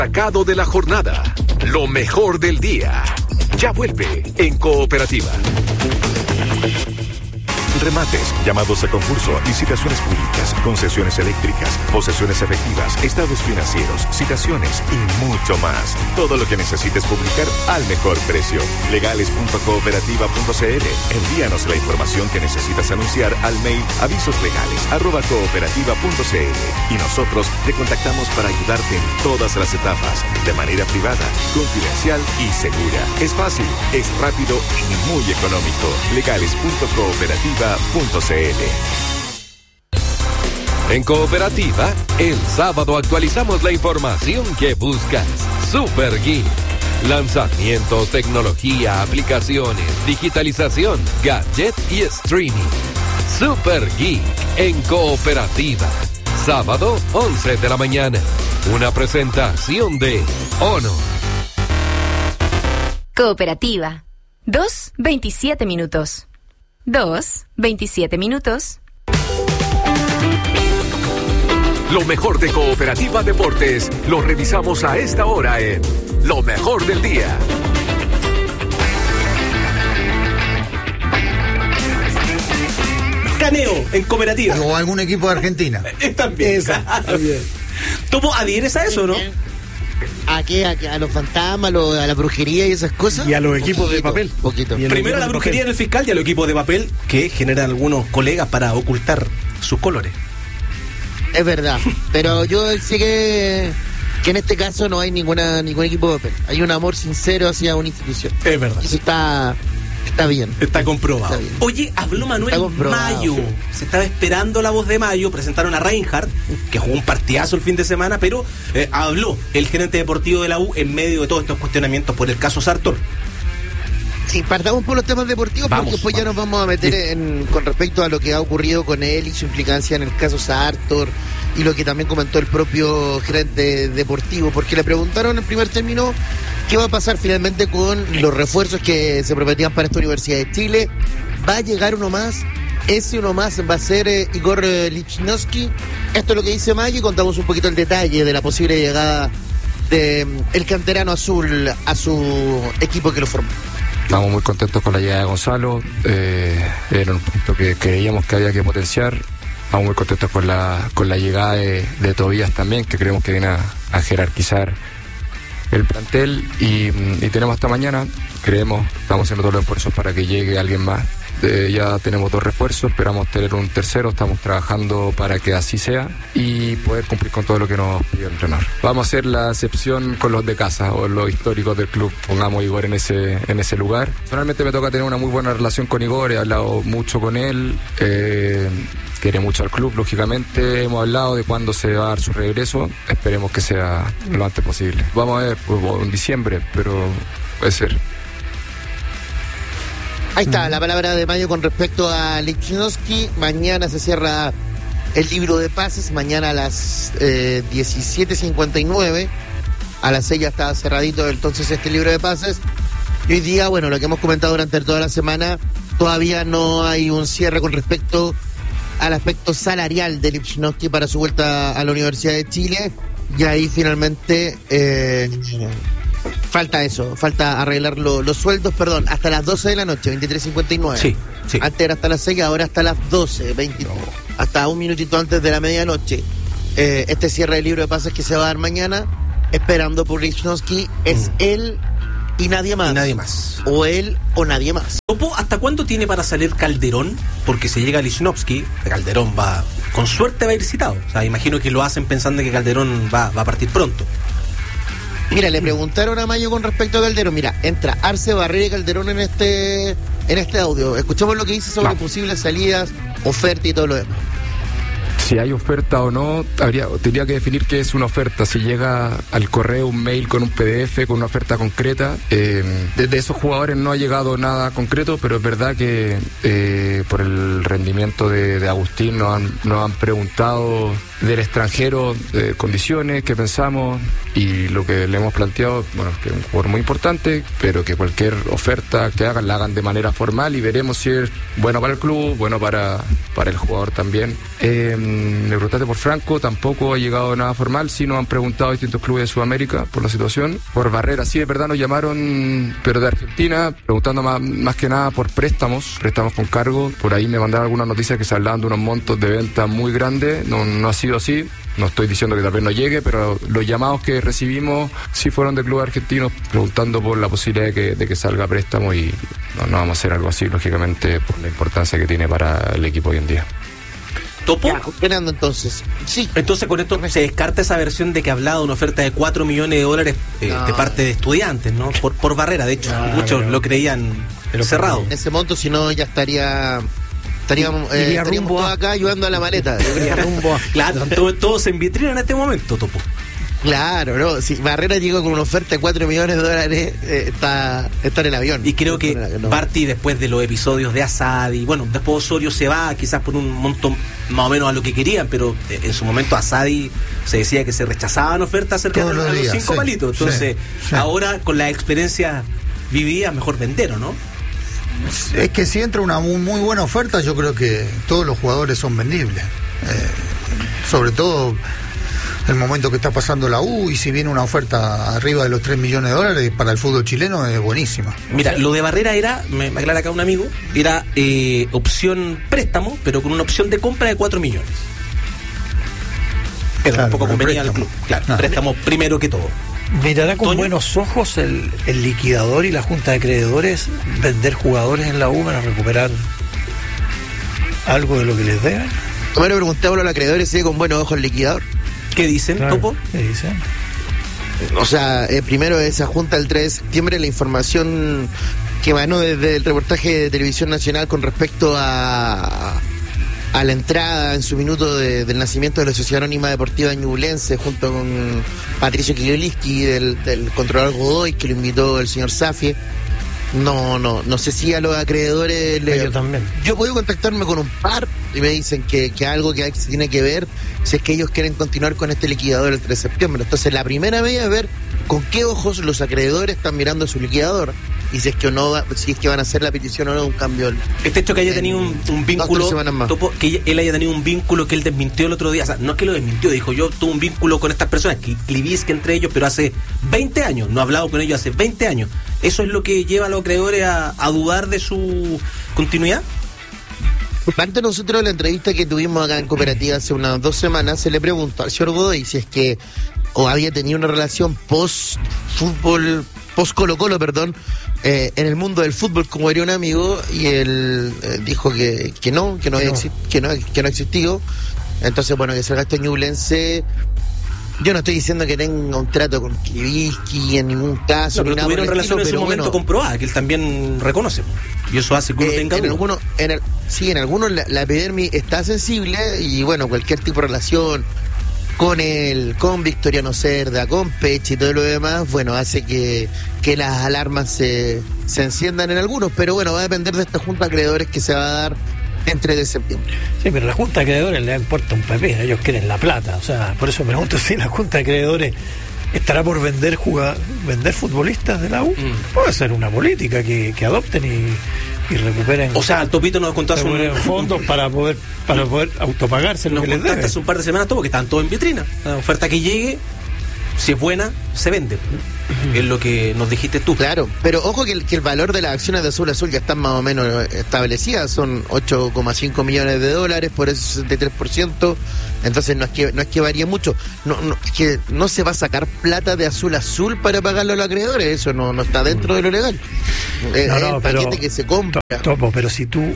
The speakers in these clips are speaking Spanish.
Sacado de la jornada. Lo mejor del día. Ya vuelve en Cooperativa. Remates, llamados a concurso, licitaciones públicas, concesiones eléctricas, posesiones efectivas, estados financieros, citaciones y mucho más. Todo lo que necesites publicar al mejor precio. Legales.cooperativa.cl. Envíanos la información que necesitas anunciar al mail avisoslegales@cooperativa.cl y nosotros te contactamos para ayudarte en todas las etapas, de manera privada, confidencial y segura. Es fácil, es rápido y muy económico. Legales.cooperativa.cl. En Cooperativa, el sábado actualizamos la información que buscas. Super Geek. Lanzamientos, tecnología, aplicaciones, digitalización, gadget y streaming. Super Geek en Cooperativa. Sábado, 11 de la mañana. Una presentación de ONO. Cooperativa. 2:27 minutos. 2:27 minutos. Lo mejor de Cooperativa Deportes lo revisamos a esta hora en Lo Mejor del Día. Caneo en Cooperativa. O algún equipo de Argentina. También. ¿Tomo adhieres a eso, no? ¿A qué? ¿A los fantasmas, a la brujería y esas cosas? Y a los equipos de papel. Poquito. Primero a la brujería en el fiscal y a los equipos de papel que generan algunos colegas para ocultar sus colores. Es verdad, pero yo sé que en este caso no hay ningún equipo de papel. Hay un amor sincero hacia una institución. Es verdad. Y eso está bien. Está comprobado. Está bien. Oye, habló Manuel Mayo. Sí. Se estaba esperando la voz de Mayo. Presentaron a Reinhardt, que jugó un partidazo el fin de semana, pero habló el gerente deportivo de la U en medio de todos estos cuestionamientos por el caso Sartor. Sí, partamos por los temas deportivos, porque después ya nos vamos a meter con respecto a lo que ha ocurrido con él y su implicancia en el caso Sartor y lo que también comentó el propio gerente deportivo, porque le preguntaron en primer término qué va a pasar finalmente con los refuerzos que se prometían para esta Universidad de Chile. ¿Va a llegar uno más? Ese uno más va a ser Igor Lichnowsky. Esto es lo que dice Mayo y contamos un poquito el detalle de la posible llegada de el canterano azul a su equipo que lo formó. Estamos muy contentos con la llegada de Gonzalo, era un punto que creíamos que había que potenciar. Estamos muy contentos con la llegada de Tobías también, que creemos que viene a jerarquizar el plantel y tenemos hasta mañana, estamos haciendo todos los esfuerzos para que llegue alguien más. Ya tenemos 2 refuerzos, esperamos tener un tercero, estamos trabajando para que así sea y poder cumplir con todo lo que nos pidió el entrenador. Vamos a hacer la excepción con los de casa o los históricos del club, pongamos a Igor en ese lugar. Personalmente me toca tener una muy buena relación con Igor, he hablado mucho con él, quiere mucho al club, lógicamente. Hemos hablado de cuándo se va a dar su regreso, esperemos que sea lo antes posible. Vamos a ver, pues, en diciembre, pero puede ser. Ahí está la palabra de Mayo con respecto a Lichnowsky. Mañana se cierra el libro de pases, mañana a las 17:59. A las 6 ya está cerradito entonces este libro de pases. Y hoy día, bueno, lo que hemos comentado durante toda la semana, todavía no hay un cierre con respecto al aspecto salarial de Lichnowsky para su vuelta a la Universidad de Chile. Y ahí finalmente falta arreglar los sueldos, hasta las 12 de la noche, 23:59. Sí. Antes era hasta las 6, ahora hasta las 12, hasta un minutito antes de la medianoche. Este cierre del libro de pases que se va a dar mañana, esperando por Lichnowsky, es él y nadie más. O él o nadie más. Topo, ¿hasta cuándo tiene para salir Calderón? Porque si llega Lichnowsky, Calderón con suerte va a ir citado. O sea, imagino que lo hacen pensando que Calderón va a partir pronto. Mira, le preguntaron a Mayo con respecto a Calderón. Mira, entra Arce, Barrera y Calderón en este audio. Escuchamos lo que dice sobre posibles salidas, oferta y todo lo demás. Si hay oferta o no, tendría que definir qué es una oferta. Si llega al correo un mail con un PDF, con una oferta concreta, desde esos jugadores no ha llegado nada concreto, pero es verdad que por el rendimiento de Agustín. Nos han preguntado del extranjero condiciones, qué pensamos, y lo que le hemos planteado, bueno, que es un jugador muy importante, pero que cualquier oferta que hagan la hagan de manera formal y veremos si es bueno para el club, bueno para el jugador también. Me preguntaste por Franco, tampoco ha llegado nada formal, sí nos han preguntado distintos clubes de Sudamérica por la situación. Por Barrera, sí, de verdad nos llamaron, pero de Argentina, preguntando más que nada por préstamos con cargo. Por ahí me mandaron algunas noticias que se hablaban de unos montos de venta muy grandes, no ha sido así. No estoy diciendo que tal vez no llegue, pero los llamados que recibimos sí fueron de clubes argentinos preguntando por la posibilidad de que salga préstamo, y no vamos a hacer algo así, lógicamente, por la importancia que tiene para el equipo hoy en día. ¿Topo? Ya, Fernando, entonces. Sí. Entonces con esto se descarta esa versión de que hablaba de una oferta de $4 millones de parte de Estudiantes, ¿no? Por Barrera, de hecho, muchos lo creían cerrado. En ese monto, si no, ya estaríamos todos acá ayudando a la maleta. Claro, todos en vitrina en este momento, Topo. Claro, ¿no? Si Barrera llegó con una oferta de $4 millones, está en el avión. Y creo que Barty, después de los episodios de Asadi, bueno, después Osorio se va quizás por un monto más o menos a lo que querían, pero en su momento Asadi se decía que se rechazaban ofertas cerca de los 5 palitos. Entonces, ahora con la experiencia vivida, mejor vender, ¿o no? Es que si entra una muy buena oferta, yo creo que todos los jugadores son vendibles. Sobre todo el momento que está pasando la U, y si viene una oferta arriba de los $3 millones para el fútbol chileno, es buenísima. Mira, lo de Barrera era, me aclara acá un amigo, era opción préstamo, pero con una opción de compra de $4 millones. Era claro, un poco conveniente al club. Claro, préstamo primero que todo. ¿Mirará con buenos ojos el liquidador y la junta de acreedores vender jugadores en la U para recuperar algo de lo que les deben? Bueno, preguntémoslo a los acreedores si con buenos ojos el liquidador. ¿Qué dicen, claro, Topo? ¿Qué dicen? O sea, primero esa junta del 3 de septiembre, la información que emanó desde el reportaje de Televisión Nacional con respecto a la entrada en su minuto del nacimiento de la Sociedad Anónima Deportiva Ñublense, junto con Patricio Kigoliski del controlador Godoy, que lo invitó el señor Safie. No sé si a los acreedores yo también. Yo puedo contactarme con un par y me dicen que algo que se tiene que ver si es que ellos quieren continuar con este liquidador el 3 de septiembre. Entonces la primera vez es ver con qué ojos los acreedores están mirando a su liquidador y si es que van a hacer la petición o no de un cambio. Este hecho que haya tenido un vínculo, Topo, que él haya tenido un vínculo que él desmintió el otro día, o sea, no es que lo desmintió, dijo yo tuve un vínculo con estas personas, Kliviski entre ellos, pero hace 20 años, no he hablado con ellos hace 20 años. ¿Eso es lo que lleva a los acreedores a dudar de su continuidad? Por parte de nosotros, en la entrevista que tuvimos acá en Cooperativa hace unas 2 semanas, se le preguntó al señor Godoy si es que había tenido una relación post-fútbol, post-Colo-Colo, en el mundo del fútbol, como diría un amigo, y él dijo que no ha existido. Entonces, bueno, que salga este Ñublense. Yo no estoy diciendo que tenga un trato con Kliviski en ningún caso. No, pero ni tuvieron nada relación en su momento comprobada, que él también reconoce. Y eso hace que uno tenga duda. En algunos la epidermis está sensible y bueno, cualquier tipo de relación con él, con Victoriano Cerda, con Pech y todo lo demás, bueno, hace que las alarmas se enciendan en algunos, pero bueno, va a depender de esta junta de acreedores que se va a dar en 3 de septiembre. Sí, pero la junta de acreedores le importa un pepino, ellos quieren la plata, o sea, por eso pregunto si la junta de acreedores estará por vender futbolistas de la U. Puede ser una política que adopten y recuperen. O sea, el Topito nos contó hace fondos para poder autopagarse lo que les debe. Hace un par de semanas todo, que estaban todos en vitrina. La oferta que llegue, si es buena, se vende. Es lo que nos dijiste tú. Claro, pero ojo que el valor de las acciones de Azul ya están más o menos establecidas, son $8,5 millones por ese 63%, entonces no es que varíe mucho. Es que no se va a sacar plata de Azul para pagarlo a los acreedores, eso no está dentro de lo legal. Es el paquete que se compra. Topo, pero si tú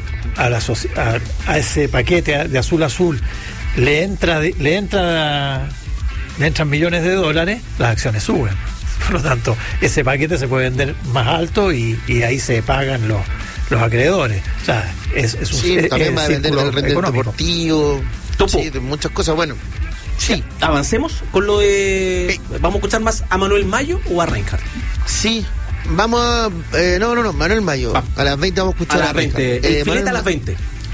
a ese paquete de Azul le entran millones de dólares, las acciones suben. Por lo tanto, ese paquete se puede vender más alto y ahí se pagan los acreedores. O sea, también va a vender el rendimiento deportivo. Sí, de muchas cosas. Bueno, sí. Avancemos con lo de... ¿Vamos a escuchar más a Manuel Mayo o a Reinhardt? Sí. Vamos a... No, Manuel Mayo. A las 20 vamos a escuchar a las 20. El filete a las 20.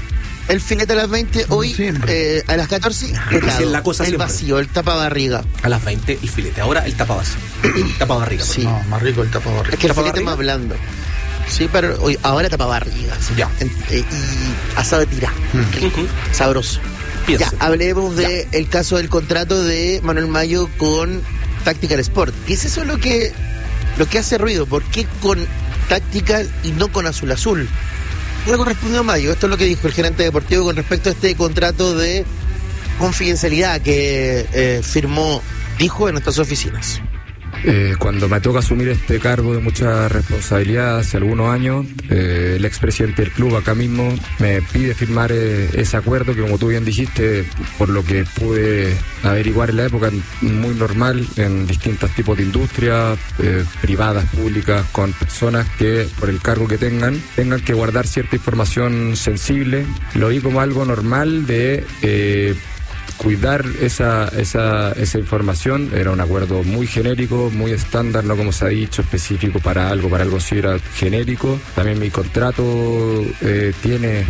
El filete a las 20, hoy a las 14, la cosa el vacío, el tapabarriga. A las 20 el filete, ahora el tapabarriga. Sí. No, más rico el tapabarriga. Es que el filete es más blando. Sí, pero hoy, ahora tapabarriga. Sí. Ya. Y asado de tira. Sabroso. Piense. Ya, hablemos del caso del contrato de Manuel Mayo con Tactical Sport. ¿Qué es eso lo que hace ruido? ¿Por qué con Tactical y no con Azul Azul? Luego respondió Mayo. Esto es lo que dijo el gerente deportivo con respecto a este contrato de confidencialidad que dijo en nuestras oficinas. Cuando me toca asumir este cargo de mucha responsabilidad hace algunos años, el expresidente del club acá mismo me pide firmar ese acuerdo que, como tú bien dijiste, por lo que pude averiguar en la época, muy normal en distintos tipos de industrias, privadas, públicas, con personas que por el cargo que tengan que guardar cierta información sensible. Lo vi como algo normal de cuidar esa información. Era un acuerdo muy genérico, muy estándar, no como se ha dicho, específico para algo sí era genérico. También mi contrato tiene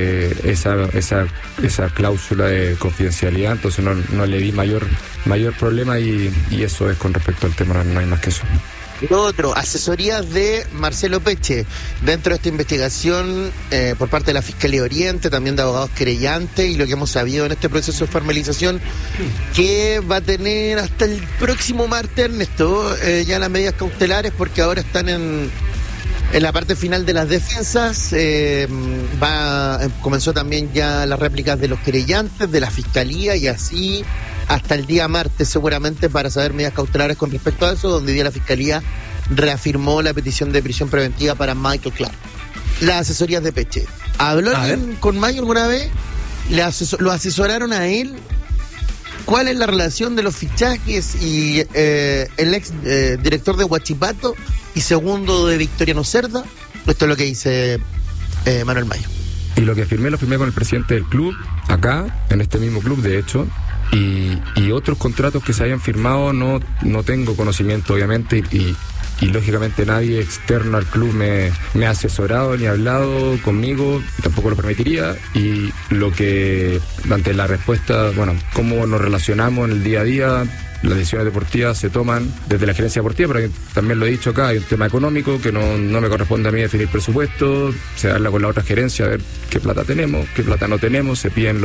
esa cláusula de confidencialidad, entonces no le vi mayor problema y eso es con respecto al tema, no hay más que eso. Lo otro, asesorías de Marcelo Peche dentro de esta investigación por parte de la Fiscalía Oriente, también de abogados querellantes, y lo que hemos sabido en este proceso de formalización que va a tener hasta el próximo martes, Ernesto, ya las medidas cautelares, porque ahora están en la parte final de las defensas. Comenzó también ya las réplicas de los querellantes, de la Fiscalía, y así hasta el día martes seguramente para saber medidas cautelares con respecto a eso, donde hoy día la Fiscalía reafirmó la petición de prisión preventiva para Michael Clark. Las asesorías de Peche. ¿Habló alguien con Mayo alguna vez? ¿Lo asesoraron a él? ¿Cuál es la relación de los fichajes y el ex director de Huachipato y segundo de Victoriano Cerda? Esto es lo que dice Manuel Mayo. Y lo firmé con el presidente del club, acá, en este mismo club, de hecho. Y otros contratos que se hayan firmado no tengo conocimiento, obviamente, y lógicamente nadie externo al club me ha asesorado ni ha hablado conmigo, tampoco lo permitiría. Y lo que, ante la respuesta, cómo nos relacionamos en el día a día, las decisiones deportivas se toman desde la gerencia deportiva, pero también lo he dicho acá, hay un tema económico que no me corresponde a mí definir presupuesto, se habla con la otra gerencia a ver qué plata tenemos, qué plata no tenemos, se piden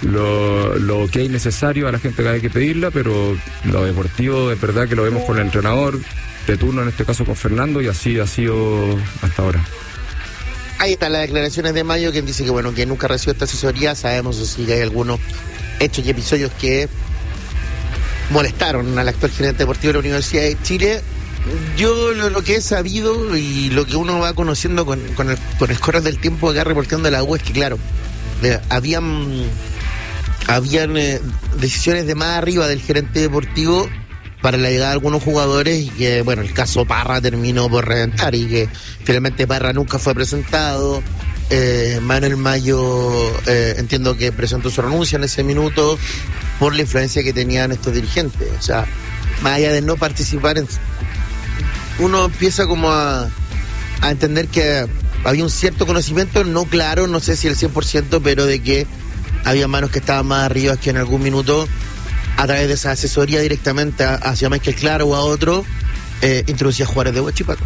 lo que hay necesario a la gente que hay que pedirla, pero lo deportivo es verdad que lo vemos con el entrenador de turno, en este caso con Fernando, y así ha sido hasta ahora. Ahí están las declaraciones de Mayo, quien dice que nunca recibió esta asesoría. Sabemos que hay algunos hechos y episodios que molestaron al actual gerente deportivo de la Universidad de Chile. Yo lo que he sabido y lo que uno va conociendo con el correr del tiempo acá reportando la U es que, claro, habían decisiones de más arriba del gerente deportivo para la llegada de algunos jugadores, y que, el caso Parra terminó por reventar y que finalmente Parra nunca fue presentado. Manuel Mayo entiendo que presentó su renuncia en ese minuto por la influencia que tenían estos dirigentes. O sea, más allá de no participar, uno empieza como a entender que había un cierto conocimiento, no claro, no sé si el 100%, pero de que había manos que estaban más arriba, que en algún minuto, a través de esa asesoría directamente hacia Michael Clark o a otro, introducía jugadores de Huachipato.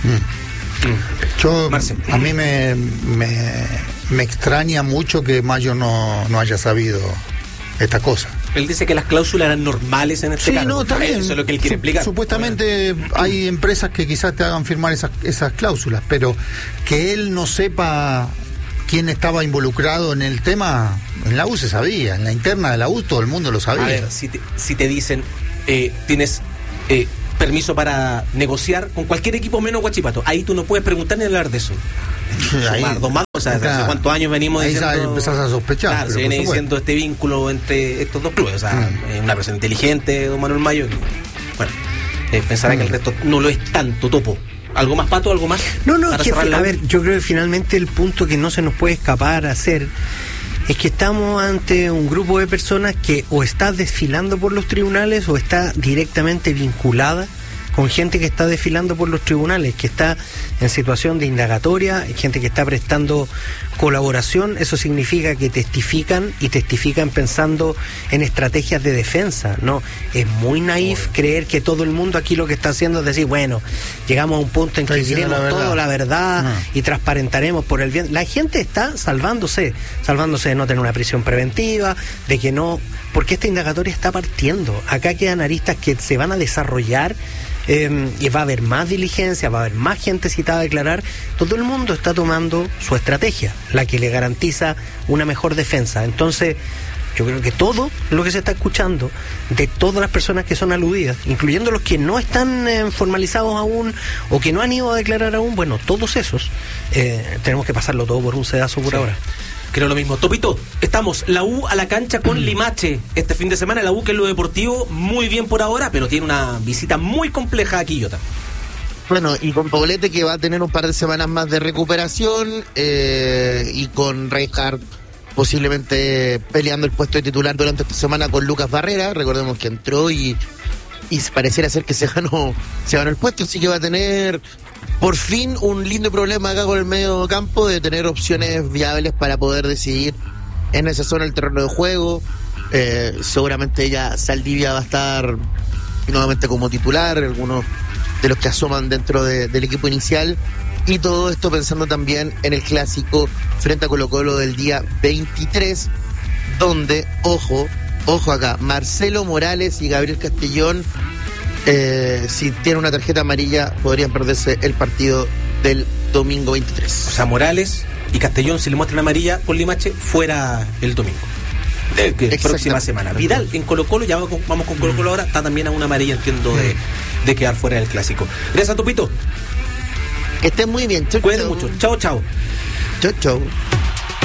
A mí me extraña mucho que Mayo no haya sabido esta cosa. Él dice que las cláusulas eran normales en este caso. También. Eso es lo que él quiere explicar. Supuestamente hay empresas que quizás te hagan firmar esas cláusulas, pero que él no sepa quién estaba involucrado en el tema, en la U se sabía, en la interna de la U todo el mundo lo sabía. A ver, si te dicen, tienes permiso para negociar con cualquier equipo menos Huachipato, ahí tú no puedes preguntar ni hablar de eso. ¿Hace cuántos años venimos diciendo? Ahí empezás a sospechar. Claro, se viene diciendo este vínculo entre estos dos clubes. O sea, una persona inteligente, don Manuel Mayo. Pensará que el resto no lo es tanto, Topo. ¿Algo más, Pato? ¿Algo más? No, a ver, yo creo que finalmente el punto que no se nos puede escapar a hacer es que estamos ante un grupo de personas que o está desfilando por los tribunales o está directamente vinculada con gente que está desfilando por los tribunales, que está en situación de indagatoria, gente que está prestando colaboración. Eso significa que testifican pensando en estrategias de defensa, ¿no? Es muy naif creer que todo el mundo aquí lo que está haciendo es decir, bueno, llegamos a un punto en que diremos toda la verdad y transparentaremos por el bien. La gente está salvándose de no tener una prisión preventiva, de que no, porque esta indagatoria está partiendo. Acá quedan aristas que se van a desarrollar. Y va a haber más diligencia, va a haber más gente citada a declarar. Todo el mundo está tomando su estrategia, la que le garantiza una mejor defensa. Entonces, yo creo que todo lo que se está escuchando de todas las personas que son aludidas, incluyendo los que no están formalizados aún o que no han ido a declarar aún, bueno, todos esos tenemos que pasarlo todo por un sedazo por ahora. Creo lo mismo. Topito, estamos la U a la cancha con Limache este fin de semana. La U, que es lo deportivo, muy bien por ahora, pero tiene una visita muy compleja a Quillota. Bueno, y con Poblete, que va a tener un par de semanas más de recuperación, y con Reinhardt posiblemente peleando el puesto de titular durante esta semana con Lucas Barrera. Recordemos que entró y pareciera ser que se ganó el puesto, así que va a tener por fin un lindo problema acá con el medio campo, de tener opciones viables para poder decidir en esa zona el terreno de juego. Seguramente ya Saldivia va a estar nuevamente como titular, algunos de los que asoman dentro del equipo inicial, y todo esto pensando también en el clásico frente a Colo-Colo del día 23, donde, ojo acá, Marcelo Morales y Gabriel Castellón, si tienen una tarjeta amarilla, podrían perderse el partido del domingo 23. O sea, Morales y Castellón, si le muestran amarilla con Limache, fuera el domingo. Próxima semana. Vidal en Colo-Colo, ya vamos con Colo-Colo ahora, está también a una amarilla, entiendo, de quedar fuera del clásico. Gracias, Topito. Que estén muy bien. Cuídense mucho. Chao. Chao.